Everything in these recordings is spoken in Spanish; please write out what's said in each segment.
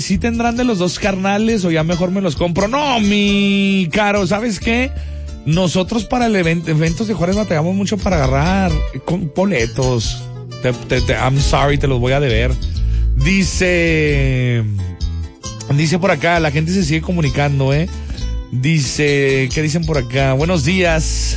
¿sí tendrán de los dos carnales o ya mejor me los compro? No, mi caro, ¿sabes qué? Nosotros para el eventos de Juárez batallamos mucho para agarrar con boletos. I'm sorry, te los voy a deber. Dice por acá, la gente se sigue comunicando, Dice, ¿qué dicen por acá? Buenos días.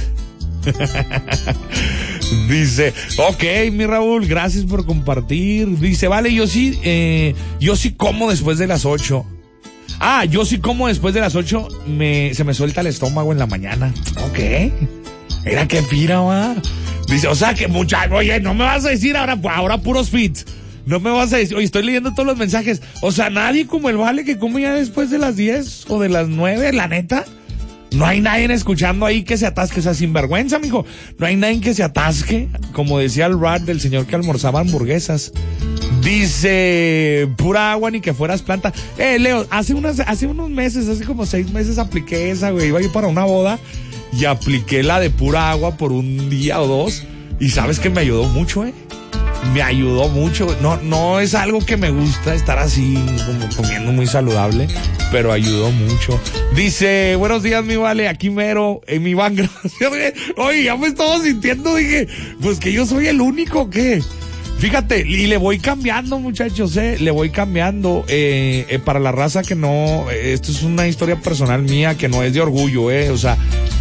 Dice, ok, mi Raúl, gracias por compartir. Dice, vale, yo sí como después de las 8. Yo sí como después de las 8, se me suelta el estómago en la mañana. Ok. Era que pira, va. Dice, o sea que muchacho, oye, no me vas a decir ahora puros fits. No me vas a decir, oye, estoy leyendo todos los mensajes. O sea, nadie como el Vale que come ya después de las 10 o de las 9, la neta. No hay nadie escuchando ahí que se atasque, o sea, sinvergüenza, mijo. No hay nadie que se atasque, como decía el rat del señor que almorzaba hamburguesas. Dice, pura agua ni que fueras planta. Leo, hace unos meses, hace como 6 meses apliqué esa, güey. Iba a ir para una boda y apliqué la de pura agua por un día o 2. Y sabes que me ayudó mucho, Me ayudó mucho. No es algo que me gusta estar así, como comiendo muy saludable, pero ayudó mucho. Dice, buenos días, mi Vale, aquí mero, en mi van, gracias. Oye, ya me estaba sintiendo, dije, pues que yo soy el único, ¿qué? Fíjate, y le voy cambiando, muchachos, le voy cambiando, para la raza que no, esto es una historia personal mía, que no es de orgullo, o sea,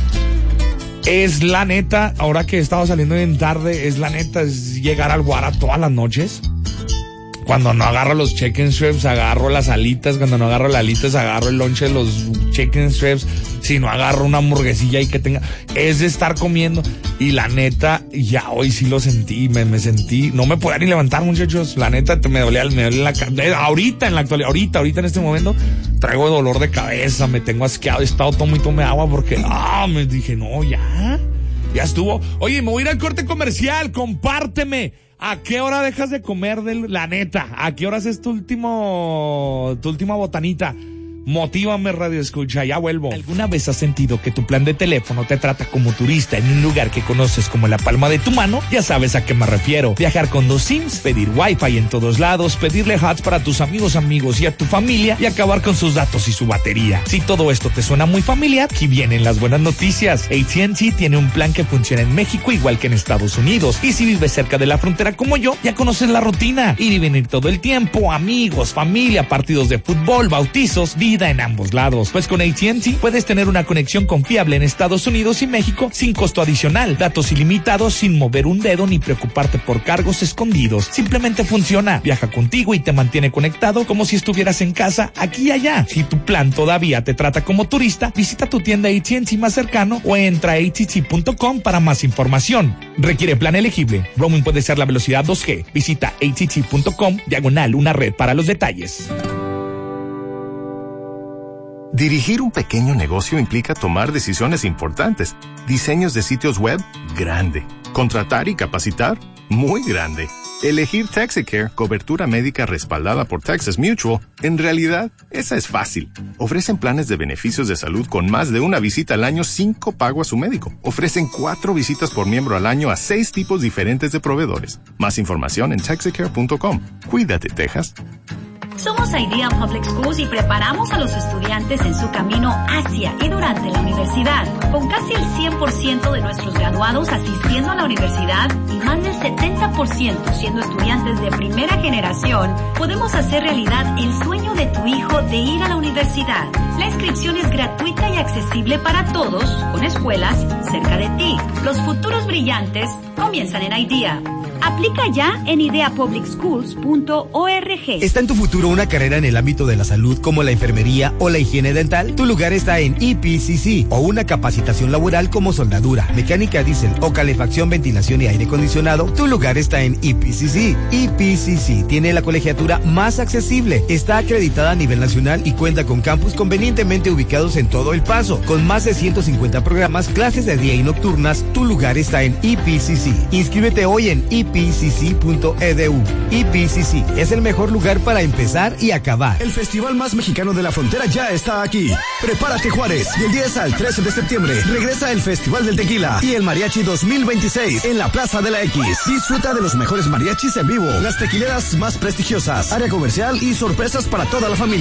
es la neta, ahora que he estado saliendo bien tarde, es la neta, es llegar al Guara todas las noches. Cuando no agarro los chicken strips, agarro las alitas. Cuando no agarro las alitas, agarro el lonche de los chicken strips. Si no agarro una hamburguesilla y que tenga, es de estar comiendo. Y la neta, ya hoy sí lo sentí, me sentí, no me podía ni levantar, muchachos. La neta, me dolía la cabeza. Ahorita en la actualidad, ahorita en este momento, traigo dolor de cabeza, me tengo asqueado, he estado tome y tome agua porque, me dije, no, ya estuvo. Oye, me voy a ir al corte comercial, compárteme. ¿A qué hora dejas de comer la neta? ¿A qué horas es tu última botanita? Motívame, Radio Escucha, ya vuelvo. ¿Alguna vez has sentido que tu plan de teléfono te trata como turista en un lugar que conoces como la palma de tu mano? Ya sabes a qué me refiero. Viajar con 2 SIMs, pedir Wi-Fi en todos lados, pedirle HUDs para tus amigos y a tu familia y acabar con sus datos y su batería. Si todo esto te suena muy familiar, aquí vienen las buenas noticias. AT&T tiene un plan que funciona en México igual que en Estados Unidos. Y si vives cerca de la frontera como yo, ya conoces la rutina. Ir y venir todo el tiempo, amigos, familia, partidos de fútbol, bautizos, en ambos lados. Pues con AT&T puedes tener una conexión confiable en Estados Unidos y México sin costo adicional, datos ilimitados sin mover un dedo ni preocuparte por cargos escondidos. Simplemente funciona, viaja contigo y te mantiene conectado como si estuvieras en casa aquí y allá. Si tu plan todavía te trata como turista, visita tu tienda AT&T más cercano o entra a att.com para más información. Requiere plan elegible. Roaming puede ser la velocidad 2G. Visita att.com/una red para los detalles. Dirigir un pequeño negocio implica tomar decisiones importantes. Diseños de sitios web, grande. Contratar y capacitar, muy grande. Elegir Texicare, cobertura médica respaldada por Texas Mutual, en realidad, esa es fácil. Ofrecen planes de beneficios de salud con más de una visita al año sin copago a su médico. Ofrecen 4 visitas por miembro al año a 6 tipos diferentes de proveedores. Más información en texicare.com. Cuídate, Texas. Somos Idea Public Schools y preparamos a los estudiantes en su camino hacia y durante la universidad. Con casi el 100% de nuestros graduados asistiendo a la universidad y más del 70% siendo estudiantes de primera generación, podemos hacer realidad el sueño de tu hijo de ir a la universidad. La inscripción es gratuita y accesible para todos, con escuelas cerca de ti. Los futuros brillantes comienzan en Idea. Aplica ya en ideapublicschools.org. ¿Está en tu futuro una carrera en el ámbito de la salud como la enfermería o la higiene dental? Tu lugar está en EPCC. O una capacitación laboral como soldadura, mecánica diésel o calefacción, ventilación y aire acondicionado. Tu lugar está en EPCC. EPCC tiene la colegiatura más accesible. Está acreditada a nivel nacional y cuenta con campus convenientemente ubicados en todo El Paso. Con más de 150 programas, clases de día y nocturnas, tu lugar está en EPCC. Inscríbete hoy en EPCC.edu. EPCC es el mejor lugar para empezar y acabar. El festival más mexicano de la frontera ya está aquí. Prepárate, Juárez. Del 10 al 13 de septiembre regresa el Festival del Tequila y el Mariachi 2026 en la Plaza de la X. Disfruta de los mejores mariachis en vivo, las tequileras más prestigiosas, área comercial y sorpresas para toda la familia.